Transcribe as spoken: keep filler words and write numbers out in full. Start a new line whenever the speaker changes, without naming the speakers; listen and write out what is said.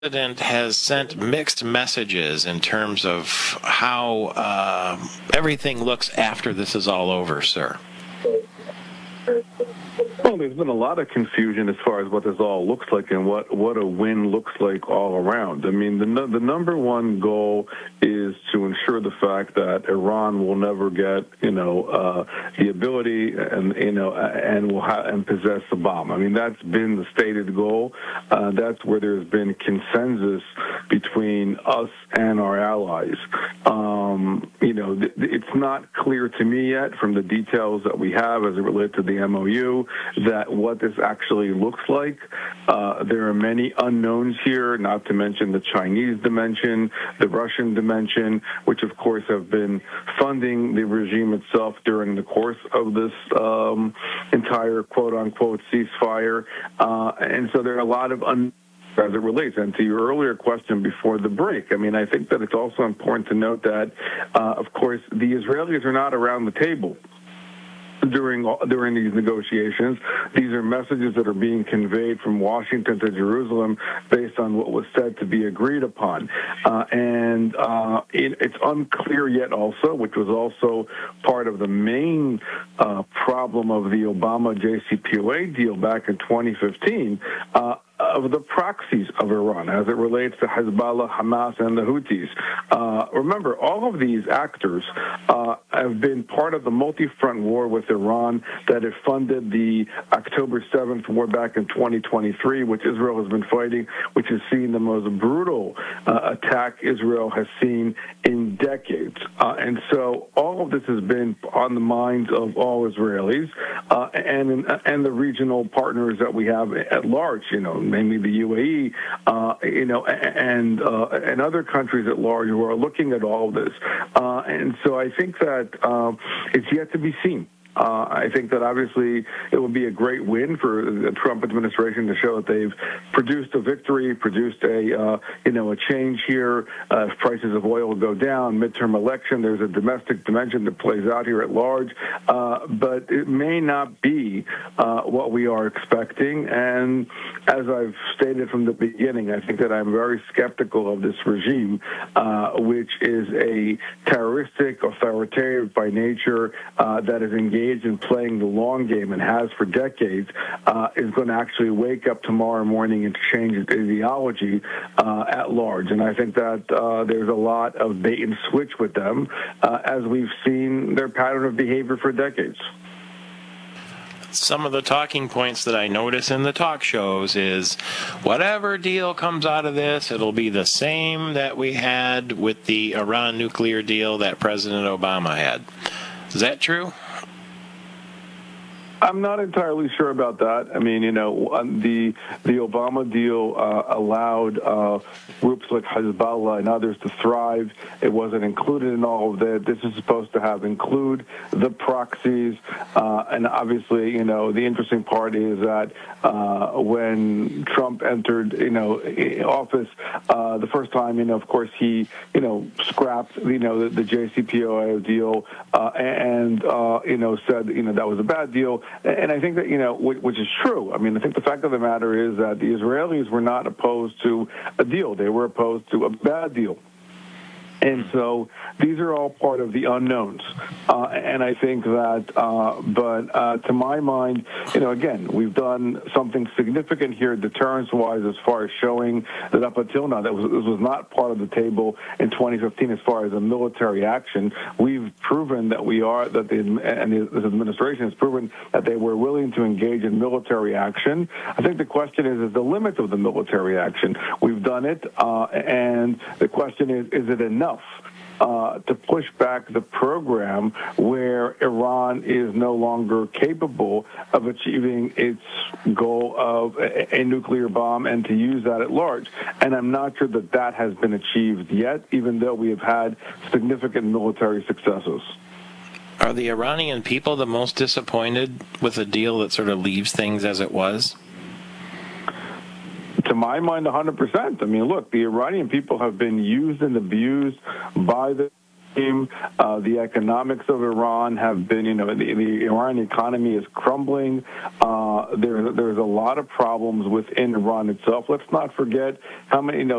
president has sent mixed messages in terms of how uh, everything looks after this is all over, sir.
Well, there's been a lot of confusion as far as what this all looks like and what, what a win looks like all around. I mean, the the number one goal is to ensure the fact that Iran will never get, you know, uh, the ability and, you know, and will ha- and possess the bomb. I mean, that's been the stated goal. Uh, that's where there's been consensus between us and our allies. Um, you know, th- it's not clear to me yet from the details that we have as it relates to the M O U that what this actually looks like. Uh, there are many unknowns here, not to mention the Chinese dimension, the Russian dimension, which of course have been funding the regime itself during the course of this um, entire quote-unquote ceasefire. Uh, and so there are a lot of unknowns as it relates. And to your earlier question before the break, I mean, I think that it's also important to note that, uh, of course, the Israelis are not around the table during during these negotiations. These are messages that are being conveyed from Washington to Jerusalem based on what was said to be agreed upon. Uh, and uh, it, it's unclear yet also, which was also part of the main uh, problem of the Obama J C P O A deal back in twenty fifteen, uh, of the proxies of Iran as it relates to Hezbollah, Hamas, and the Houthis. Uh, remember, all of these actors uh, have been part of the multi-front war with Iran that have funded the October seventh war back in twenty twenty-three, which Israel has been fighting, which has seen the most brutal uh, attack Israel has seen in decades. Uh, and so all of this has been on the minds of all Israelis uh, and, and the regional partners that we have at large, you know, mainly the U A E, uh, you know, and uh, and other countries at large who are looking at all of this. Uh, and so I think that uh, it's yet to be seen. Uh, I think that obviously it would be a great win for the Trump administration to show that they've produced a victory, produced a uh, you know a change here. Uh, if prices of oil go down, midterm election, there's a domestic dimension that plays out here at large, uh, but it may not be uh, what we are expecting. And as I've stated from the beginning, I think that I'm very skeptical of this regime, uh, which is a terroristic, authoritarian by nature, uh, that is engaged in playing the long game and has for decades, uh, is going to actually wake up tomorrow morning and change its ideology uh, at large. And I think that uh, there's a lot of bait and switch with them, uh, as we've seen their pattern of behavior for decades.
Some of the talking points that I notice in the talk shows is whatever deal comes out of this, it'll be the same that we had with the Iran nuclear deal that President Obama had. Is that true?
I'm not entirely sure about that. I mean, you know, the the Obama deal uh, allowed uh, groups like Hezbollah and others to thrive. It wasn't included in all of that. This is supposed to have include the proxies. Uh, and obviously, you know, the interesting part is that uh, when Trump entered, you know, office uh, the first time, you know, of course, he, you know, scrapped, you know, the, the J C P O A deal uh, and, uh, you know, said, you know, that was a bad deal. And I think that, you know, which is true. I mean, I think the fact of the matter is that the Israelis were not opposed to a deal. They were opposed to a bad deal. And so these are all part of the unknowns. Uh, and I think that, uh, but uh, to my mind, you know, again, we've done something significant here deterrence-wise as far as showing that up until now, that was, this was not part of the table in twenty fifteen as far as a military action. We've proven that we are, that the, and this administration has proven that they were willing to engage in military action. I think the question is, is the limit of the military action. We've done it, uh, and the question is, is it enough? Uh, to push back the program where Iran is no longer capable of achieving its goal of a, a nuclear bomb and to use that at large. And I'm not sure that that has been achieved yet, even though we have had significant military successes.
Are the Iranian people the most disappointed with a deal that sort of leaves things as it was?
To my mind, one hundred percent. I mean, look, the Iranian people have been used and abused by the regime. Uh, the economics of Iran have been, you know, the, the Iranian economy is crumbling. Uh, there, there's a lot of problems within Iran itself. Let's not forget how many, you know,